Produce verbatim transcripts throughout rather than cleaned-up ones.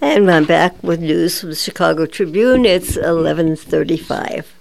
And I'm back with news from the Chicago Tribune. It's eleven thirty-five.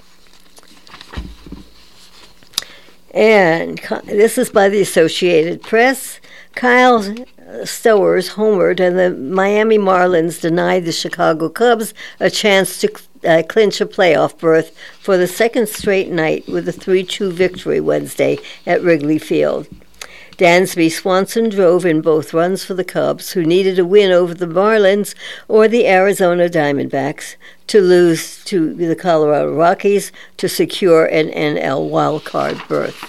And this is by the Associated Press. Kyle Stowers homered, and the Miami Marlins denied the Chicago Cubs a chance to uh, clinch a playoff berth for the second straight night with a three two victory Wednesday at Wrigley Field. Dansby Swanson drove in both runs for the Cubs, who needed a win over the Marlins or the Arizona Diamondbacks to lose to the Colorado Rockies to secure an N L wildcard berth.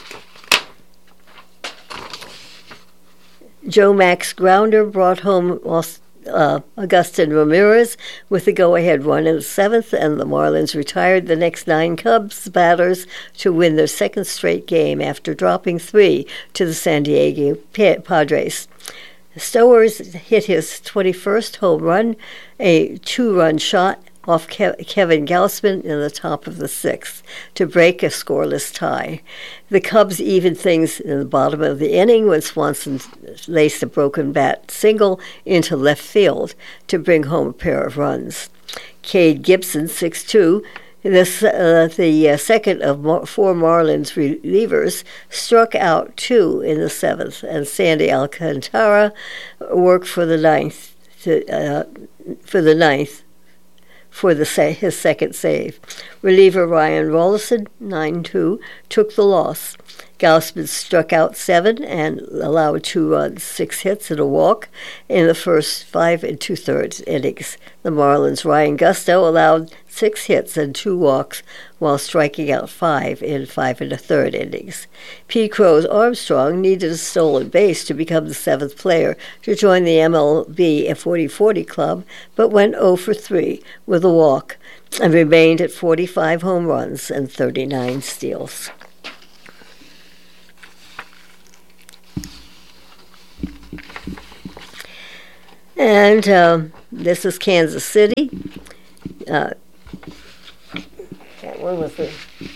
Joe Mack's grounder brought home uh, Agustin Ramirez with the go-ahead run in the seventh, and the Marlins retired the next nine Cubs batters to win their second straight game after dropping three to the San Diego Padres. Stowers hit his twenty-first home run, a two-run shot off Ke- Kevin Gausman in the top of the sixth to break a scoreless tie. The Cubs evened things in the bottom of the inning when Swanson laced a broken bat single into left field to bring home a pair of runs. Cade Gibson, six two, this, uh, the uh, second of Mar- four Marlins relievers, struck out two in the seventh, and Sandy Alcantara worked for the ninth. To, uh, for the ninth. for the sa- his second save. Reliever Ryan Rollison, nine two, took the loss. Gausman struck out seven and allowed two runs, six hits and a walk in the first five and two-thirds innings. The Marlins' Ryan Gusto allowed six hits and two walks while striking out five in five and a third innings. P. Crow's Armstrong needed a stolen base to become the seventh player to join the M L B forty forty club, but went oh for three with a walk and remained at forty-five home runs and thirty-nine steals. And um, this is Kansas City. Uh, that one was the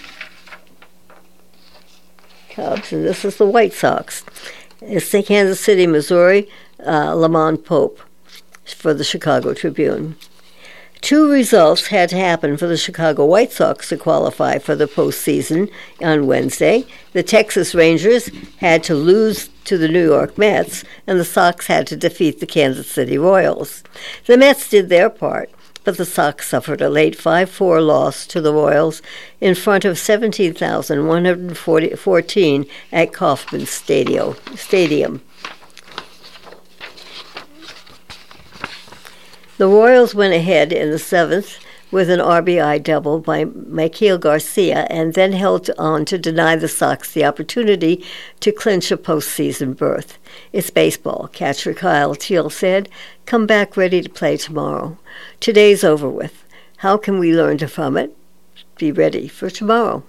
Cubs, and this is the White Sox. It's the Kansas City, Missouri, uh, Lamont Pope for the Chicago Tribune. Two results had to happen for the Chicago White Sox to qualify for the postseason on Wednesday. The Texas Rangers had to lose to the New York Mets, and the Sox had to defeat the Kansas City Royals. The Mets did their part, but the Sox suffered a late five four loss to the Royals in front of seventeen thousand one hundred fourteen at Kauffman Stadium. Stadium. The Royals went ahead in the seventh with an R B I double by Maikel Garcia and then held on to deny the Sox the opportunity to clinch a postseason berth. It's baseball, catcher Kyle Teel said. Come back ready to play tomorrow. Today's over with. How can we learn from it? Be ready for tomorrow.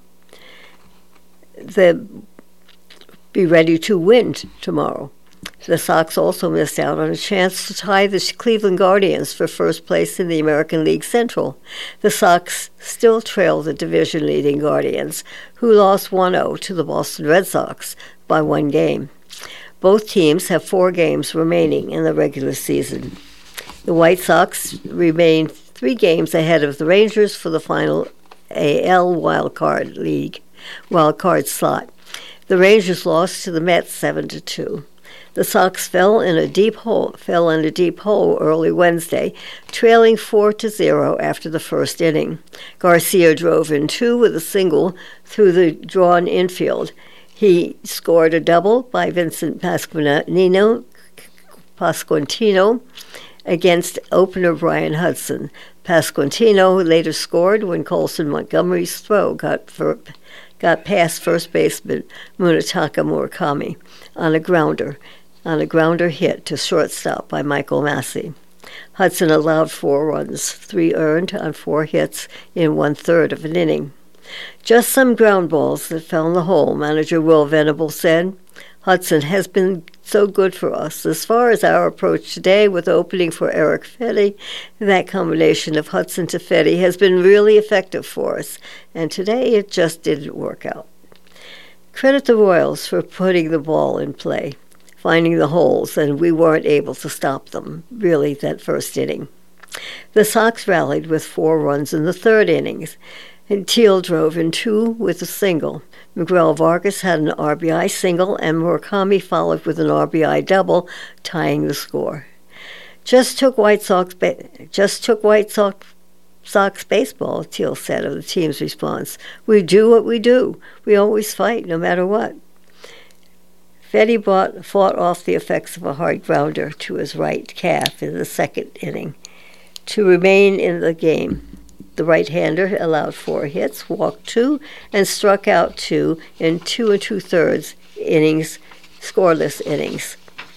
The, be ready to win t- tomorrow. The Sox also missed out on a chance to tie the Cleveland Guardians for first place in the American League Central. The Sox still trail the division-leading Guardians, who lost one oh to the Boston Red Sox by one game. Both teams have four games remaining in the regular season. The White Sox remain three games ahead of the Rangers for the final A L wildcard league wildcard slot. The Rangers lost to the Mets seven to two. The Sox fell in a deep hole fell in a deep hole early Wednesday, trailing four to zero after the first inning. Garcia drove in two with a single through the drawn infield. He scored a double by Vincent Pasquantino, Pasquantino against opener Brian Hudson. Pasquantino later scored when Colson Montgomery's throw got for, got past first baseman Munetaka Murakami on a grounder. on a grounder hit to shortstop by Michael Massey. Hudson allowed four runs, three earned on four hits in one-third of an inning. Just some ground balls that fell in the hole, manager Will Venable said. Hudson has been so good for us. As far as our approach today with opening for Eric Fetty, that combination of Hudson to Fetty has been really effective for us, and today it just didn't work out. Credit the Royals for putting the ball in play, finding the holes, and we weren't able to stop them, really, that first inning. The Sox rallied with four runs in the third innings, and Teal drove in two with a single. Miguel Vargas had an R B I single, and Murakami followed with an R B I double, tying the score. Just took White Sox, ba- just took White Sox, Sox baseball, Teal said of the team's response. We do what we do. We always fight, no matter what. Fedde bought, fought off the effects of a hard grounder to his right calf in the second inning to remain in the game. The right-hander allowed four hits, walked two, and struck out two in two and two-thirds innings, scoreless innings.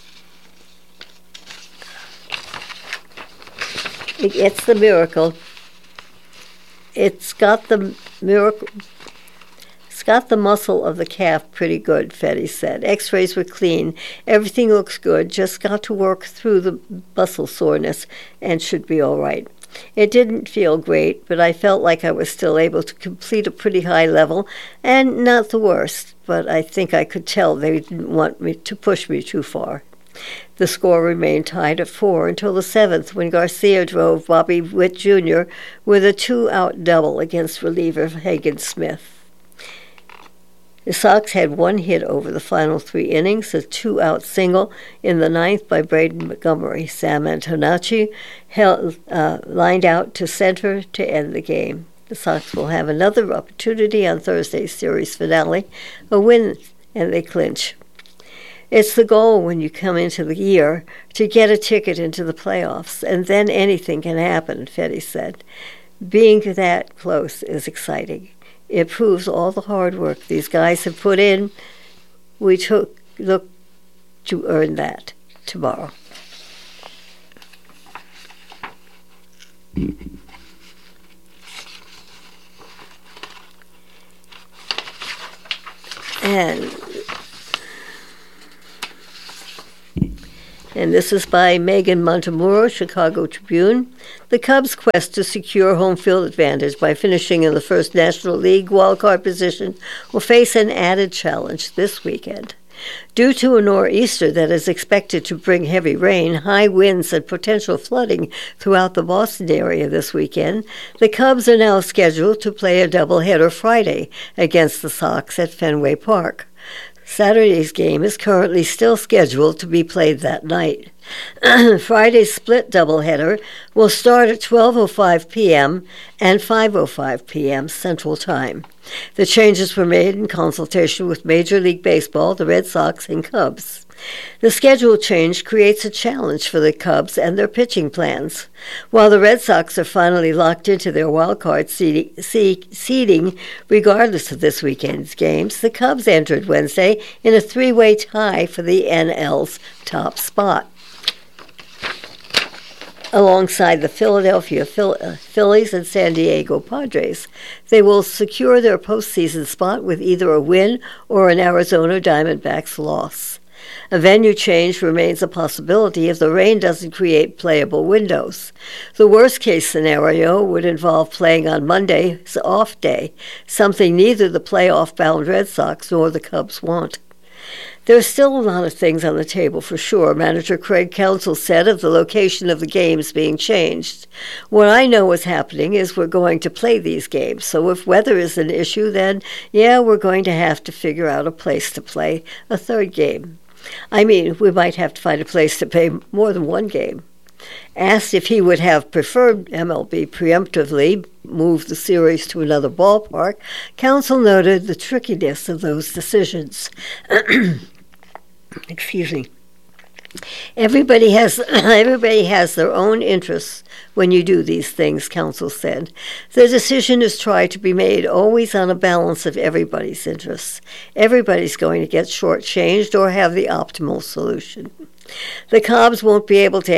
It, it's the miracle. It's got the miracle. It's got the muscle of the calf pretty good, Fedde said. X-rays were clean. Everything looks good. Just got to work through the muscle soreness and should be all right. It didn't feel great, but I felt like I was still able to complete a pretty high level, and not the worst, but I think I could tell they didn't want me to push me too far. The score remained tied at four until the seventh, when Garcia drove Bobby Witt Junior with a two-out double against reliever Hagen Smith. The Sox had one hit over the final three innings, a two-out single in the ninth by Braden Montgomery. Sam Antonacci held, uh, lined out to center to end the game. The Sox will have another opportunity on Thursday's series finale, a win, and they clinch. It's the goal when you come into the year to get a ticket into the playoffs, and then anything can happen, Fedde said. Being that close is exciting. It proves all the hard work these guys have put in. We took look to earn that tomorrow. And And this is by Megan Montemuro, Chicago Tribune. The Cubs' quest to secure home field advantage by finishing in the first National League wildcard position will face an added challenge this weekend. Due to a nor'easter that is expected to bring heavy rain, high winds, and potential flooding throughout the Boston area this weekend, the Cubs are now scheduled to play a doubleheader Friday against the Sox at Fenway Park. Saturday's game is currently still scheduled to be played that night. Friday's split doubleheader will start at twelve oh five p.m. and five oh five p.m. Central Time. The changes were made in consultation with Major League Baseball, the Red Sox, and Cubs. The schedule change creates a challenge for the Cubs and their pitching plans. While the Red Sox are finally locked into their wildcard seeding, regardless of this weekend's games, the Cubs entered Wednesday in a three-way tie for the N L's top spot. Alongside the Philadelphia Phillies and San Diego Padres, they will secure their postseason spot with either a win or an Arizona Diamondbacks loss. A venue change remains a possibility if the rain doesn't create playable windows. The worst-case scenario would involve playing on Monday's off day, something neither the playoff-bound Red Sox nor the Cubs want. There's still a lot of things on the table for sure, Manager Craig Counsell said of the location of the games being changed. What I know is happening is we're going to play these games, so if weather is an issue, then, yeah, we're going to have to figure out a place to play a third game. I mean, we might have to find a place to play more than one game. Asked if he would have preferred M L B preemptively move the series to another ballpark, Counsell noted the trickiness of those decisions. Excuse me. Everybody has everybody has their own interests when you do these things, Counsell said. The decision is tried to be made always on a balance of everybody's interests. Everybody's going to get shortchanged or have the optimal solution. The Cubs won't be able to